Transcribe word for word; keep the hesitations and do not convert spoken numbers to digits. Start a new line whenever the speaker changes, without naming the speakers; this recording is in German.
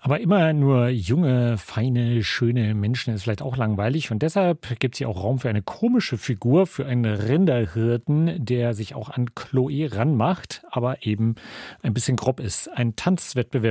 Aber immer nur junge, feine, schöne Menschen ist vielleicht auch langweilig. Und deshalb gibt es hier auch Raum für eine komische Figur, für einen Rinderhirten, der sich auch an Chloe ranmacht, aber eben ein bisschen grob ist. Ein Tanzwettbewerb